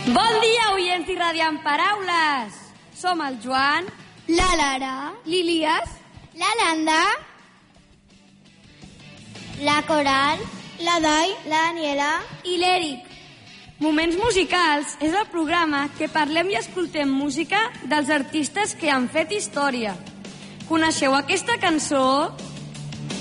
Bon dia, oients i radiant paraules. Som el Joan, la Lara, l'Ilias, la Landa, la Coral, la Dai, la Daniela i l'Eric. Moments Musicals és el programa que parlem i escoltem música dels artistes que han fet història. Coneixeu aquesta cançó?